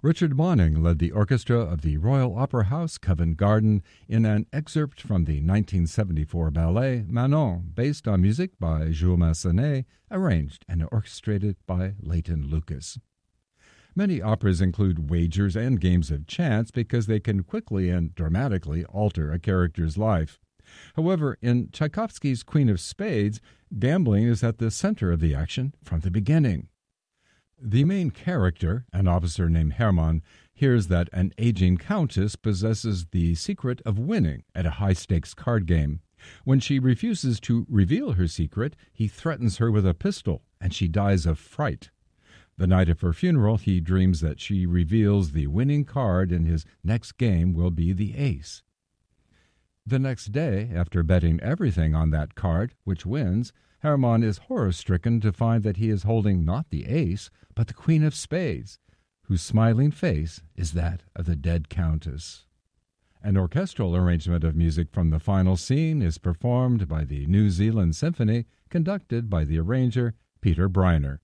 Richard Bonynge led the orchestra of the Royal Opera House, Covent Garden, in an excerpt from the 1974 ballet Manon, based on music by Jules Massenet, arranged and orchestrated by Leighton Lucas. Many operas include wagers and games of chance because they can quickly and dramatically alter a character's life. However, in Tchaikovsky's Queen of Spades, gambling is at the center of the action from the beginning. The main character, an officer named Hermann, hears that an aging countess possesses the secret of winning at a high-stakes card game. When she refuses to reveal her secret, he threatens her with a pistol, and she dies of fright. The night of her funeral, he dreams that she reveals the winning card and his next game will be the ace. The next day, after betting everything on that card, which wins, Hermann is horror-stricken to find that he is holding not the ace, but the Queen of Spades, whose smiling face is that of the dead countess. An orchestral arrangement of music from the final scene is performed by the New Zealand Symphony, conducted by the arranger Peter Briner.